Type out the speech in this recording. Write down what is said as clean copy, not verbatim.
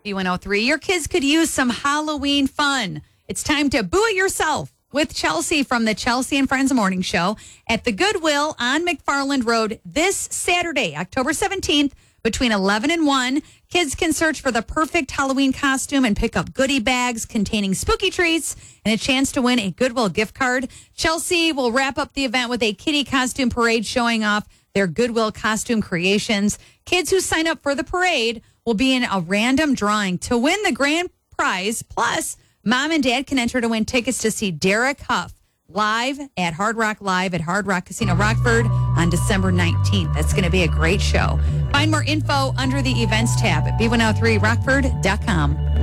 B103. Your kids could use some Halloween fun. It's time to boo it yourself with Chelsea from the Chelsea and Friends Morning Show at the Goodwill on McFarland Road this Saturday, October 17th, between 11 and 1. Kids can search for the perfect Halloween costume and pick up goodie bags containing spooky treats and a chance to win a Goodwill gift card. Chelsea will wrap up the event with a kitty costume parade showing off their Goodwill costume creations. Kids who sign up for the parade will be in a random drawing to win the grand prize. Plus, Mom and Dad can enter to win tickets to see Derek Huff live at Hard Rock Casino Rockford on December 19th. That's going to be a great show. Find more info under the events tab at b103rockford.com.